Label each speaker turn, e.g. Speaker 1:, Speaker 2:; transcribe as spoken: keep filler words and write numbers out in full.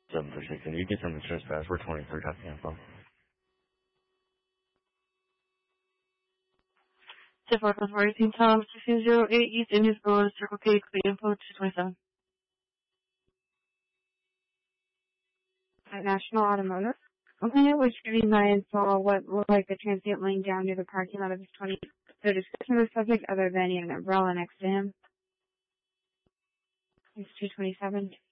Speaker 1: seven for six, and you get some insurance pass. We're twenty-three dot info.
Speaker 2: ten four plus four eighteen Tom, sixteen zero eight East Indian Road, Circle K, Clean Info, two twenty-seven.
Speaker 3: At National Automotive. Okay, which giving my info what looked like a transient laying down near the parking lot of his twenty. The description of the subject other than an umbrella next to him. It's two twenty-seven.